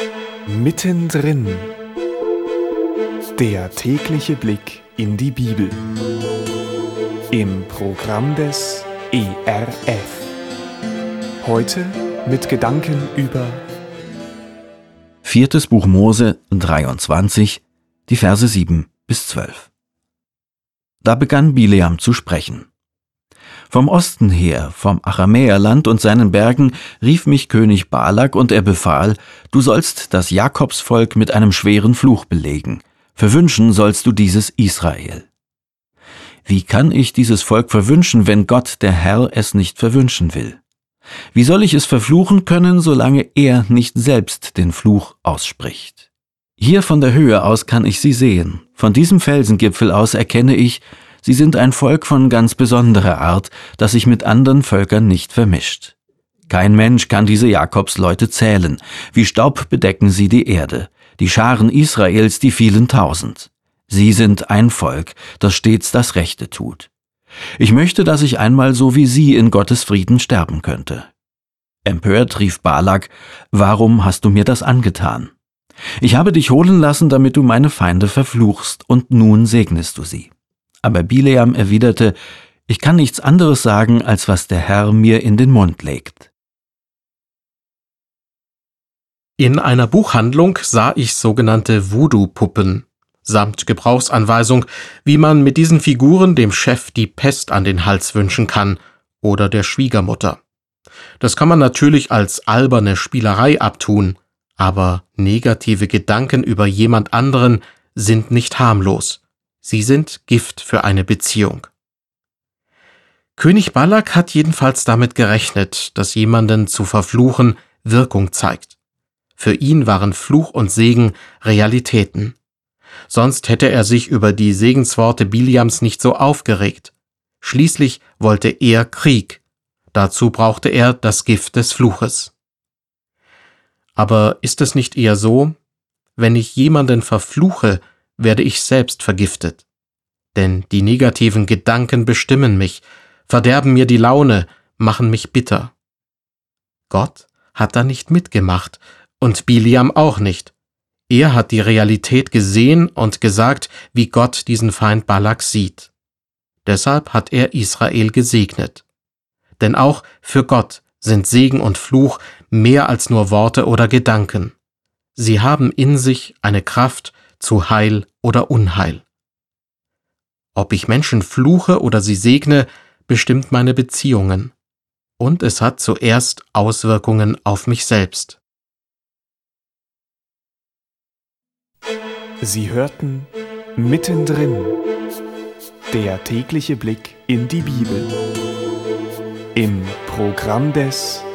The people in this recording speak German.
Mittendrin. Der tägliche Blick in die Bibel. Im Programm des ERF. Heute mit Gedanken über 4. Buch Mose 23, die Verse 7 bis 12. Da begann Bileam zu sprechen. Vom Osten her, vom Aramäerland und seinen Bergen, rief mich König Balak, und er befahl, du sollst das Jakobsvolk mit einem schweren Fluch belegen. Verwünschen sollst du dieses Israel. Wie kann ich dieses Volk verwünschen, wenn Gott, der Herr, es nicht verwünschen will? Wie soll ich es verfluchen können, solange er nicht selbst den Fluch ausspricht? Hier von der Höhe aus kann ich sie sehen. Von diesem Felsengipfel aus erkenne ich, sie sind ein Volk von ganz besonderer Art, das sich mit anderen Völkern nicht vermischt. Kein Mensch kann diese Jakobsleute zählen. Wie Staub bedecken sie die Erde. Die Scharen Israels, die vielen Tausend. Sie sind ein Volk, das stets das Rechte tut. Ich möchte, dass ich einmal so wie sie in Gottes Frieden sterben könnte. Empört rief Balak, warum hast du mir das angetan? Ich habe dich holen lassen, damit du meine Feinde verfluchst, und nun segnest du sie. Aber Bileam erwiderte, ich kann nichts anderes sagen, als was der Herr mir in den Mund legt. In einer Buchhandlung sah ich sogenannte Voodoo-Puppen, samt Gebrauchsanweisung, wie man mit diesen Figuren dem Chef die Pest an den Hals wünschen kann oder der Schwiegermutter. Das kann man natürlich als alberne Spielerei abtun, aber negative Gedanken über jemand anderen sind nicht harmlos. Sie sind Gift für eine Beziehung. König Balak hat jedenfalls damit gerechnet, dass jemanden zu verfluchen Wirkung zeigt. Für ihn waren Fluch und Segen Realitäten. Sonst hätte er sich über die Segensworte Bileams nicht so aufgeregt. Schließlich wollte er Krieg. Dazu brauchte er das Gift des Fluches. Aber ist es nicht eher so, wenn ich jemanden verfluche, werde ich selbst vergiftet? Denn die negativen Gedanken bestimmen mich, verderben mir die Laune, machen mich bitter. Gott hat da nicht mitgemacht und Bileam auch nicht. Er hat die Realität gesehen und gesagt, wie Gott diesen Feind Balak sieht. Deshalb hat er Israel gesegnet. Denn auch für Gott sind Segen und Fluch mehr als nur Worte oder Gedanken. Sie haben in sich eine Kraft zu Heil oder Unheil. Ob ich Menschen fluche oder sie segne, bestimmt meine Beziehungen. Und es hat zuerst Auswirkungen auf mich selbst. Sie hörten Mittendrin. Der tägliche Blick in die Bibel. Im Programm des